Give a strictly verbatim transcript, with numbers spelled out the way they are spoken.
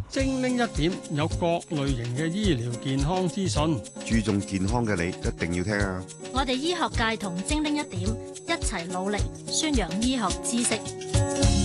精靈一點有各類型嘅醫療健康資訊， 注重健康嘅你一定要聽啊！ 我哋醫學界同精靈一點一齊努力宣揚醫學知識。